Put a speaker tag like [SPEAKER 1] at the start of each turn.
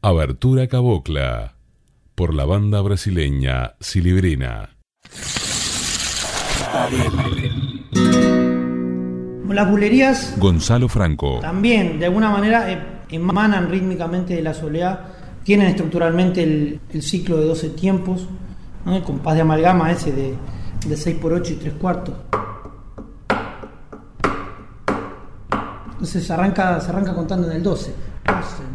[SPEAKER 1] Abertura Cabocla, por la banda brasileña Silibrina.
[SPEAKER 2] Las bulerías
[SPEAKER 1] Gonzalo Franco.
[SPEAKER 2] también, de alguna manera, emanan rítmicamente de la soleá, tienen estructuralmente el ciclo de 12 tiempos, ¿no? El compás de amalgama ese de 6x8 y 3/4. Entonces se arranca contando en el 12. 12,